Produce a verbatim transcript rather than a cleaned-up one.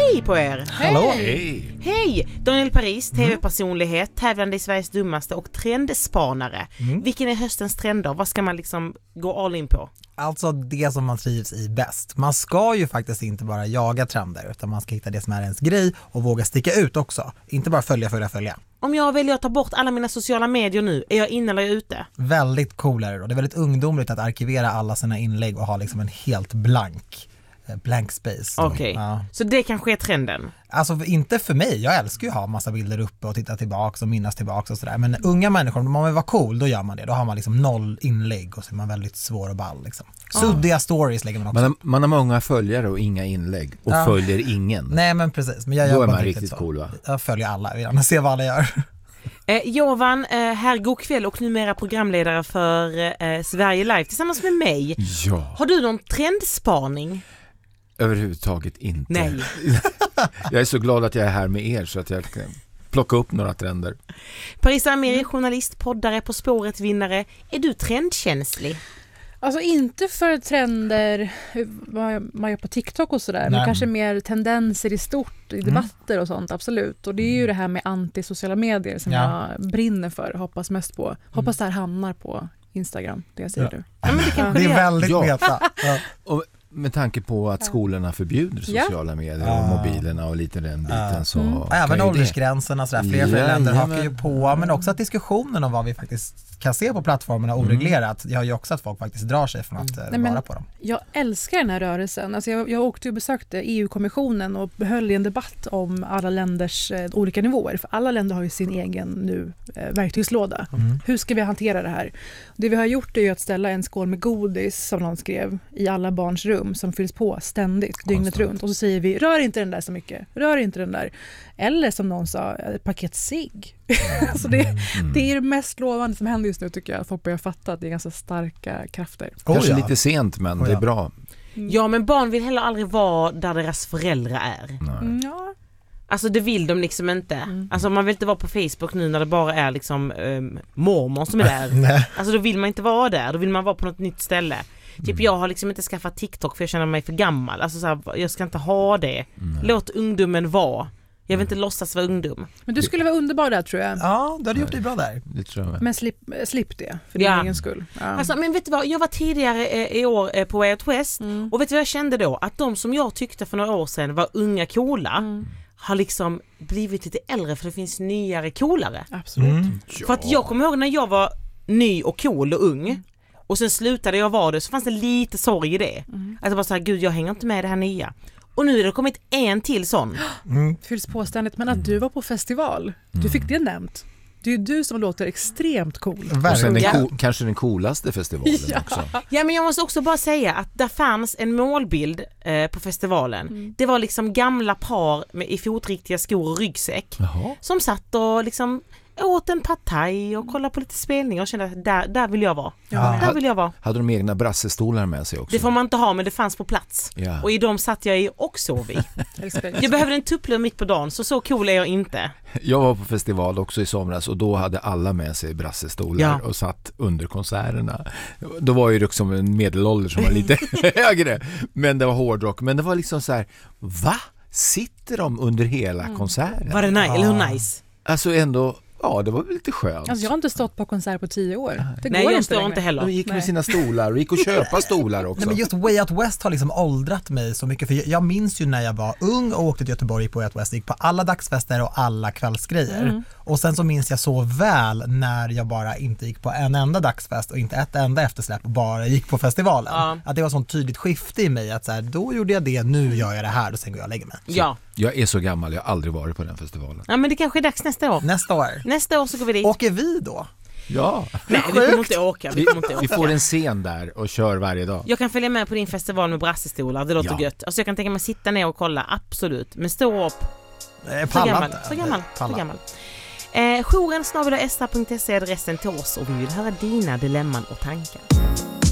Hej på er! Hallå! Hej! Hej! Daniel Paris, tv-personlighet, tävlande i Sveriges dummaste och trendspanare. Mm. Vilken är höstens trender? Vad ska man liksom gå all in på? Alltså det som man trivs i bäst. Man ska ju faktiskt inte bara jaga trender utan man ska hitta det som är ens grej och våga sticka ut också. Inte bara följa, följa, följa. Om jag väljer att ta bort alla mina sociala medier nu, är jag inne eller ute? Väldigt coolare då. Det är väldigt ungdomligt att arkivera alla sina inlägg och ha liksom en helt blank blank space. Okej, okay. Ja. Så det kanske är trenden? Alltså inte för mig, jag älskar ju att ha massa bilder uppe och titta tillbaka och minnas tillbaka och sådär. Men unga människor, om man vill vara cool, då gör man det. Då har man liksom noll inlägg och så är man väldigt svår och ball liksom. Suddiga ah. stories lägger man också. Man har, man har många följare och inga inlägg och ja. följer ingen. Nej men precis. Men jag då gör är man riktigt, riktigt cool va? Jag följer alla, jag vill gärna se vad alla gör. Eh, Jovan, eh, här god kväll och numera programledare för eh, Sverige Live tillsammans med mig. Ja. Har du någon trendspaning? Överhuvudtaget inte. Nej. Jag är så glad att jag är här med er så att jag kan plocka upp några trender. Paris Amiri, journalist, poddare, På spåret vinnare. Är du trendkänslig? Alltså inte för trender vad man gör på TikTok och sådär, men kanske mer tendenser i stort i debatter mm. och sånt, absolut. Och det är ju det här med antisociala medier som ja. jag brinner för, hoppas mest på. Hoppas det här hamnar på Instagram, det säger ja. du. Ja, men det, kanske det är väldigt ja. meta. Ja. Och med tanke på att skolorna förbjuder sociala medier ja. och mobilerna och lite den biten ja. så... Mm. Även åldersgränserna, sådär. Fler och fler ja, länder ja, hakar men... ju på, men också att diskussionen om vad vi faktiskt kan se på plattformarna oreglerat gör ju också att folk faktiskt drar sig från att mm. Nej, vara på dem. Jag älskar den här rörelsen. Alltså jag, jag åkte och besökte E U-kommissionen och höll en debatt om alla länders eh, olika nivåer. För alla länder har ju sin egen nu eh, verktygslåda. Mm. Hur ska vi hantera det här? Det vi har gjort är ju att ställa en skål med godis, som någon skrev, i alla barns rum som fylls på ständigt, dygnet Konstant. runt. Och så säger vi, rör inte den där så mycket. Rör inte den där. Eller som någon sa, ett paket cigg. Mm. alltså det, mm. det är det mest lovande som händer just nu tycker jag. Att folk börjar fatta att det är ganska starka krafter. Kanske oh ja. lite sent men oh ja. det är bra. Mm. Ja men barn vill heller aldrig vara där deras föräldrar är. Mm, ja. Alltså det vill de liksom inte. Mm. Alltså man vill inte vara på Facebook nu när det bara är liksom um, mormor som är där. Alltså då vill man inte vara där. Då vill man vara på något nytt ställe. Typ mm. jag har liksom inte skaffat TikTok för jag känner mig för gammal. Alltså så här, jag ska inte ha det. Mm. Låt ungdomen vara. Jag vill inte mm. låtsas vara ungdom. Men du skulle vara underbar där tror jag. Ja, du hade gjort det bra där. Det tror jag. Men slipp, slipp det för din ja. egen skull. Ja. Alltså, men vet du vad? Jag var tidigare eh, i år eh, på Way Out West mm. och vet du vad jag kände då? Att de som jag tyckte för några år sedan var unga coola mm. har liksom blivit lite äldre för det finns nyare coolare. Absolut. Mm. För att jag kommer ihåg när jag var ny och cool och ung mm. och sen slutade jag vara det så fanns det lite sorg i det. Mm. Att jag bara så här, gud jag hänger inte med det här nya. Och nu är det kommit en till sån. Mm. Fylls påständigt. Men att du var på festival, du mm. fick det nämnt. Det är ju du som låter extremt cool. Och sen den co- kanske den coolaste festivalen ja. också. Ja, men jag måste också bara säga att där fanns en målbild eh, på festivalen. Mm. Det var liksom gamla par med, i fotriktiga skor och ryggsäck. Jaha. Som satt och liksom åt en pad thai och kollade på lite spelningar och kände att där, där vill jag vara. Ja. Där vill jag vara. Hade de egna brassestolar med sig också? Det får man inte ha, men det fanns på plats. Ja. Och i dem satt jag i och sov i. Jag behövde en tupplur mitt på dagen, så så cool är jag inte. Jag var på festival också i somras och då hade alla med sig brassestolar ja. och satt under konserterna. Då var ju liksom en medelålder som var lite högre, men det var hårdrock. Men det var liksom så här, va? Sitter de under hela mm. konserten? Var det nice? Eller hur nice? Alltså ändå... Ja, det var väl lite skönt. Alltså jag har inte stått på konsert på tio år. Det Nej, går jag inte står längre. inte heller. De gick med Nej. sina stolar och gick och köpa stolar också. Nej, men just Way Out West har liksom åldrat mig så mycket. För jag, jag minns ju när jag var ung och åkte till Göteborg på Way Out West. Gick på alla dagsfester och alla kvällsgrejer. Mm. Och sen så minns jag så väl när jag bara inte gick på en enda dagsfest och inte ett enda eftersläpp och bara gick på festivalen. Ja. Att det var sånt tydligt skifte i mig att så här, då gjorde jag det, nu gör jag det här och sen går jag och lägger mig. Ja. Jag är så gammal, jag har aldrig varit på den festivalen. Ja, men det kanske är dags nästa år. Nästa år. Nästa år så går vi dit. Åker vi då? Ja. Nej, vi kommer inte åka. Vi, kommer inte åka. Vi får en scen där och kör varje dag. Jag kan följa med på din festival med brassestolar, det låter ja. gött. Alltså jag kan tänka mig sitta ner och kolla, absolut. Men stå upp. Nej, så gammal, så gammal, så gammal. Eh, jouren snabel-a s r punkt se är adressen till oss och vi vill höra dina dilemman och tankar.